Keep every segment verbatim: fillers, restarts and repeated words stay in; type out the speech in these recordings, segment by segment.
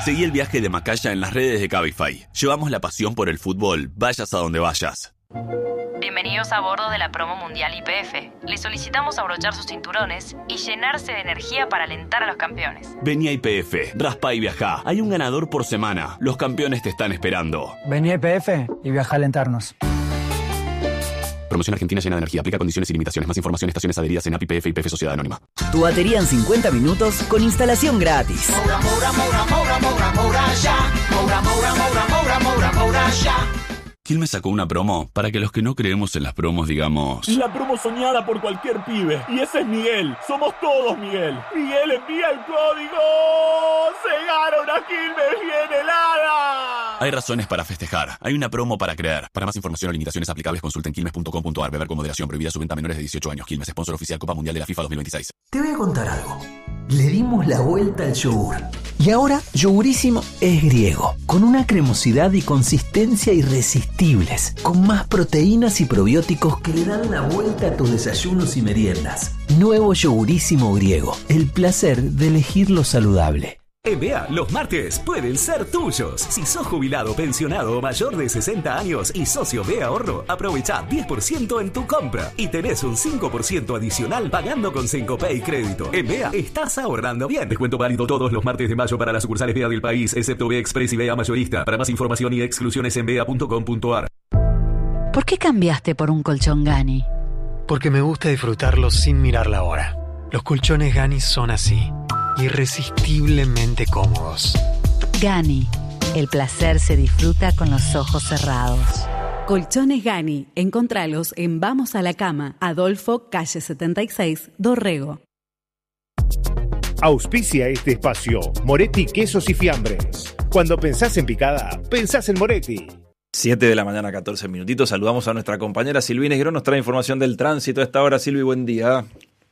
Seguí el viaje de Macaya en las redes de Cabify. Llevamos la pasión por el fútbol, vayas a donde vayas. Bienvenidos a bordo de la promo mundial Y P F. Les solicitamos abrochar sus cinturones y llenarse de energía para alentar a los campeones. Vení a Y P F, raspa y viajá. Hay un ganador por semana. Los campeones te están esperando. Vení a Y P F y viaja a alentarnos. Promoción Argentina llena de energía. Aplica condiciones y limitaciones. Más información, estaciones adheridas en A P I P F y P F Sociedad Anónima. Tu batería en cincuenta minutos con instalación gratis. Moura, Moura, Moura, Moura, Moura, Moura, ya. Moura, Moura, Moura, Moura, Moura, Moura, ya. Quilmes sacó una promo para que los que no creemos en las promos digamos: la promo soñada por cualquier pibe. Y ese es Miguel. Somos todos Miguel. Miguel envía el código. ¡Se gana una Quilmes bien helada! Hay razones para festejar. Hay una promo para creer. Para más información o limitaciones aplicables, consulten quilmes punto com punto a r. Beber con moderación. Prohibida su venta a menores de dieciocho años. Quilmes, sponsor oficial Copa Mundial de la FIFA dos mil veintiséis. Te voy a contar algo. Le dimos la vuelta al yogur. Y ahora, Yogurísimo es griego, con una cremosidad y consistencia irresistibles, con más proteínas y probióticos que le dan la vuelta a tus desayunos y meriendas. Nuevo Yogurísimo griego, el placer de elegir lo saludable. En B A, los martes pueden ser tuyos. Si sos jubilado, pensionado o mayor de sesenta años y socio de Ahorro, aprovecha diez por ciento en tu compra y tenés un cinco por ciento adicional pagando con Cencopay Crédito. En B A, estás ahorrando bien. Descuento válido todos los martes de mayo para las sucursales B A del país, excepto B A Express y B A Mayorista. Para más información y exclusiones en b a punto com punto a r. ¿Por qué cambiaste por un colchón Gani? Porque me gusta disfrutarlo sin mirar la hora. Los colchones Gani son así, irresistiblemente cómodos. Gani, el placer se disfruta con los ojos cerrados. Colchones Gani, encontralos en Vamos a la Cama, Adolfo, calle setenta y seis, Dorrego. Auspicia este espacio Moretti Quesos y Fiambres. Cuando pensás en picada, pensás en Moretti. siete de la mañana, catorce minutitos. Saludamos a nuestra compañera Silvina Negrón. Nos trae información del tránsito a esta hora. Silvi, buen día.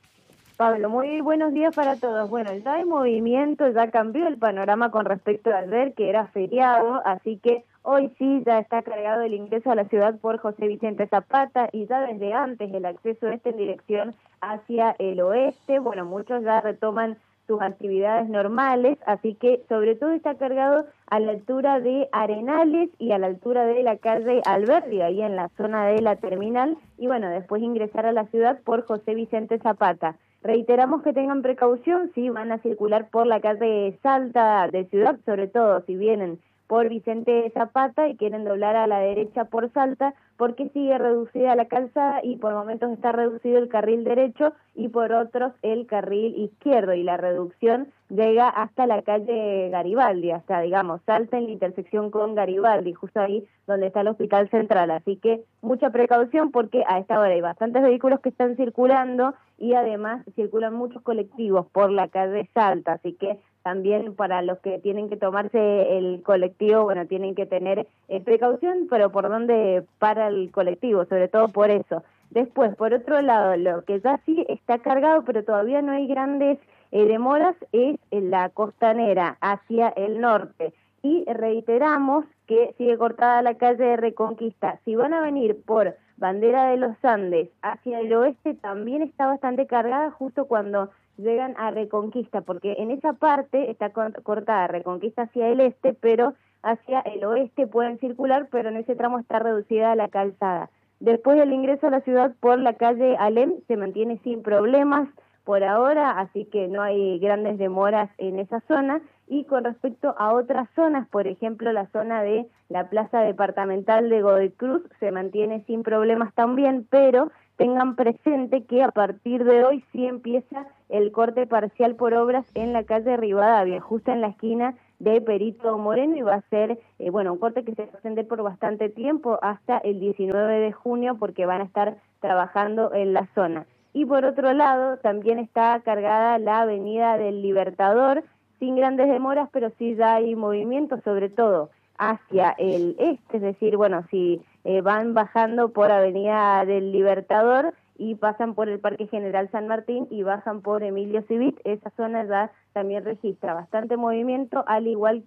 Pablo, muy buenos días para todos. Bueno, ya hay movimiento, ya cambió el panorama con respecto a ayer, que era feriado, así que hoy sí ya está cargado el ingreso a la ciudad por José Vicente Zapata y ya desde antes el acceso este en dirección hacia el oeste. Bueno, muchos ya retoman sus actividades normales, así que sobre todo está cargado a la altura de Arenales y a la altura de la calle Alberdi, ahí en la zona de la terminal, y bueno, después ingresar a la ciudad por José Vicente Zapata. Reiteramos que tengan precaución si van a circular por la calle Salta de Ciudad, sobre todo si vienen por Vicente Zapata y quieren doblar a la derecha por Salta, porque sigue reducida la calzada y por momentos está reducido el carril derecho y por otros el carril izquierdo, y la reducción llega hasta la calle Garibaldi, hasta, digamos, Salta en la intersección con Garibaldi, justo ahí donde está el Hospital Central. Así que mucha precaución porque a esta hora hay bastantes vehículos que están circulando y además circulan muchos colectivos por la calle Salta, así que también para los que tienen que tomarse el colectivo, bueno, tienen que tener eh, precaución, pero por dónde para el colectivo, sobre todo por eso. Después, por otro lado, lo que ya sí está cargado, pero todavía no hay grandes eh, demoras, es la costanera hacia el norte. Y reiteramos que sigue cortada la calle de Reconquista. Si van a venir por Bandera de los Andes hacia el oeste, también está bastante cargada justo cuando llegan a Reconquista, porque en esa parte está cortada Reconquista hacia el este, pero hacia el oeste pueden circular, pero en ese tramo está reducida la calzada. Después del ingreso a la ciudad por la calle Alem se mantiene sin problemas por ahora, así que no hay grandes demoras en esa zona. Y con respecto a otras zonas, por ejemplo la zona de la Plaza Departamental de Godoy Cruz, se mantiene sin problemas también, pero tengan presente que a partir de hoy sí empieza el corte parcial por obras en la calle Rivadavia, justo en la esquina de Perito Moreno, y va a ser, eh, bueno, un corte que se va a extender por bastante tiempo, hasta el diecinueve de junio, porque van a estar trabajando en la zona. Y por otro lado, también está cargada la Avenida del Libertador, sin grandes demoras, pero sí ya hay movimiento, sobre todo hacia el este, es decir, bueno, si eh, van bajando por Avenida del Libertador y pasan por el Parque General San Martín y bajan por Emilio Civit, esa zona ya también registra bastante movimiento, al igual que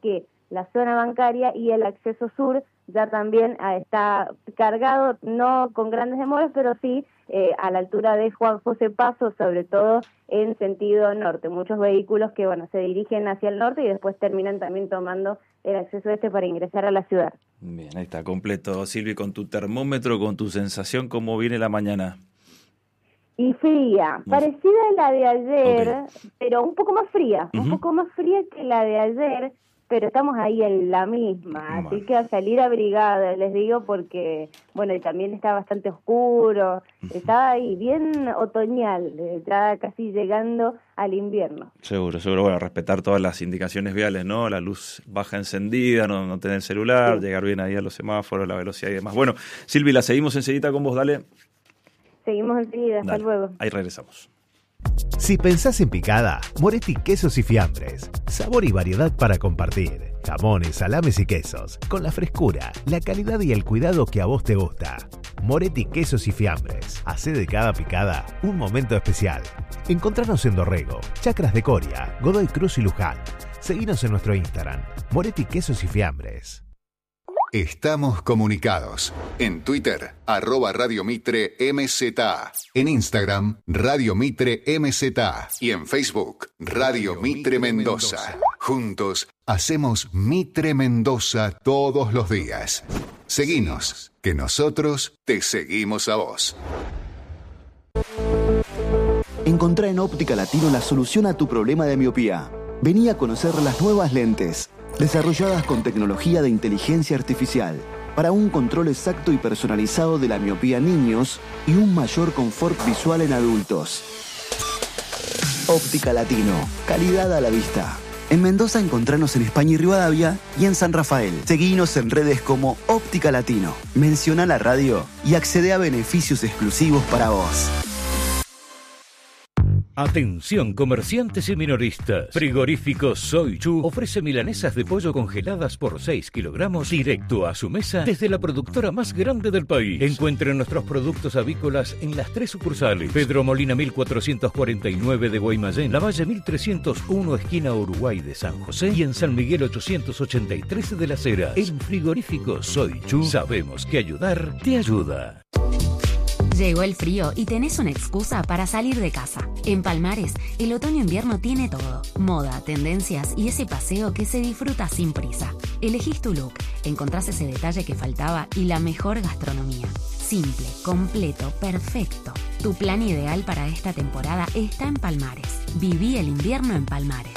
la zona bancaria, y el acceso sur ya también eh, está cargado, no con grandes demoras, pero sí eh, a la altura de Juan José Paso, sobre todo en sentido norte. Muchos vehículos que bueno se dirigen hacia el norte y después terminan también tomando el acceso este para ingresar a la ciudad. Bien, ahí está completo. Silvi, con tu termómetro, con tu sensación, ¿cómo viene la mañana? Y fría, Muy parecida a la de ayer, okay. pero un poco más fría, uh-huh. un poco más fría que la de ayer, pero estamos ahí en la misma, así que a salir abrigada, les digo, porque, bueno, y también está bastante oscuro, está ahí bien otoñal, ya casi llegando al invierno. Seguro, seguro, bueno, respetar todas las indicaciones viales, ¿no? La luz baja encendida, no, no tener el celular, sí. llegar bien ahí a los semáforos, la velocidad y demás. Bueno, Silvi, la seguimos enseguida con vos, dale. Seguimos enseguida, hasta dale. luego. Ahí regresamos. Si pensás en picada, Moretti Quesos y Fiambres. Sabor y variedad para compartir. Jamones, salames y quesos. Con la frescura, la calidad y el cuidado que a vos te gusta. Moretti Quesos y Fiambres. Hacé de cada picada un momento especial. Encontranos en Dorrego, Chacras de Coria, Godoy Cruz y Luján. Seguinos en nuestro Instagram, Moretti Quesos y Fiambres. Estamos comunicados. En Twitter, arroba Radio Mitre M Z A. En Instagram, Radio Mitre M Z A. Y en Facebook, Radio Mitre Mendoza. Juntos, hacemos Mitre Mendoza todos los días. Seguinos, que nosotros te seguimos a vos. Encontrá en Óptica Latino la solución a tu problema de miopía. Vení a conocer las nuevas lentes, desarrolladas con tecnología de inteligencia artificial, para un control exacto y personalizado de la miopía en niños y un mayor confort visual en adultos. Óptica Latino, calidad a la vista. En Mendoza encontranos en España y Rivadavia y en San Rafael. Seguinos en redes como Óptica Latino. Menciona la radio y accede a beneficios exclusivos para vos. Atención comerciantes y minoristas. Frigorífico Soy Chu ofrece milanesas de pollo congeladas por seis kilogramos directo a su mesa desde la productora más grande del país. Encuentren nuestros productos avícolas en las tres sucursales: Pedro Molina mil cuatrocientos cuarenta y nueve de Guaymallén, Lavalle mil trescientos uno esquina Uruguay de San José y en San Miguel ochocientos ochenta y tres de Las Heras. En Frigorífico Soy Chu sabemos que ayudar te ayuda. Llegó el frío y tenés una excusa para salir de casa. En Palmares, el otoño-invierno tiene todo. Moda, tendencias y ese paseo que se disfruta sin prisa. Elegís tu look, encontrás ese detalle que faltaba y la mejor gastronomía. Simple, completo, perfecto. Tu plan ideal para esta temporada está en Palmares. Viví el invierno en Palmares.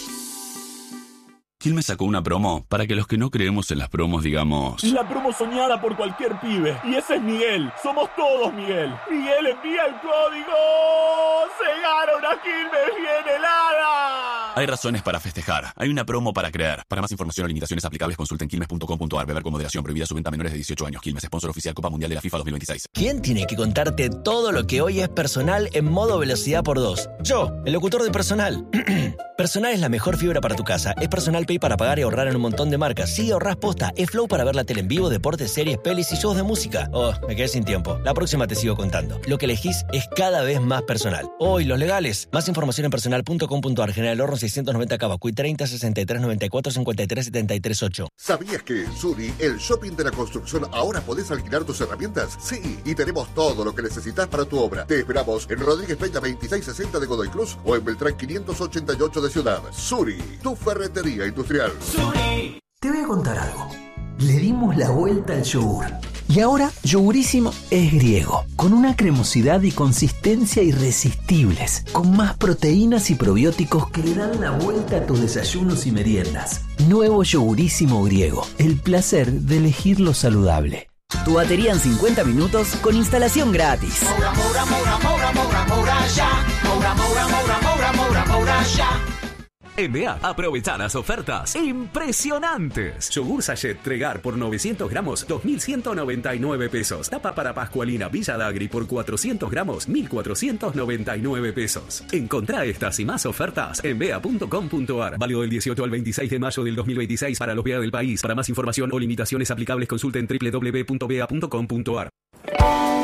Quilmes sacó una promo para que los que no creemos en las promos digamos... La promo soñada por cualquier pibe. Y ese es Miguel. Somos todos Miguel. Miguel, envía el código. ¡Se gana una Quilmes bien helada! Hay razones para festejar. Hay una promo para creer. Para más información o limitaciones aplicables, consulta en quilmes punto com punto ar. Beber con moderación. Prohibida su venta a menores de dieciocho años. Quilmes, sponsor oficial Copa Mundial de la FIFA dos mil veintiséis. ¿Quién tiene que contarte todo lo que hoy es personal en modo velocidad por dos? Yo, el locutor de Personal. Personal es la mejor fibra para tu casa. Es Personal Pay para pagar y ahorrar en un montón de marcas. Sí, ahorrás posta. Es Flow para ver la tele en vivo, deportes, series, pelis y shows de música. Oh, me quedé sin tiempo. La próxima te sigo contando. Lo que elegís es cada vez más personal. Hoy, oh, los legales. Más información en personal punto com punto ar. General Horno seiscientos noventa Cavacuy treinta sesenta y tres noventa y cuatro cincuenta y tres setenta y tres ocho. ¿Sabías que en Suri, el shopping de la construcción, ahora podés alquilar tus herramientas? Sí, y tenemos todo lo que necesitas para tu obra. Te esperamos en Rodríguez Peña veintiséis sesenta de Godoy Cruz o en Beltrán quinientos ochenta y ocho de Ciudad. Suri, tu ferretería industrial. Suri. Te voy a contar algo. Le dimos la vuelta al yogur. Y ahora, Yogurísimo es griego, con una cremosidad y consistencia irresistibles, con más proteínas y probióticos que le dan la vuelta a tus desayunos y meriendas. Nuevo Yogurísimo griego, el placer de elegir lo saludable. Tu batería en cincuenta minutos con instalación gratis. Moura, moura, moura, moura, moura, moura, ya. Moura, moura, moura, moura, moura, moura, ya. En B A, aprovecha las ofertas impresionantes. Yogur Sachet Tregar por novecientos gramos, dos mil ciento noventa y nueve pesos. Tapa para Pascualina Villa Dagri por cuatrocientos gramos, mil cuatrocientos noventa y nueve pesos. Encontrá estas y más ofertas en bea punto com punto ar. Válido del dieciocho al veintiséis de mayo del dos mil veintiséis para los B A del país. Para más información o limitaciones aplicables consulten doble u doble u doble u punto bea punto com punto ar.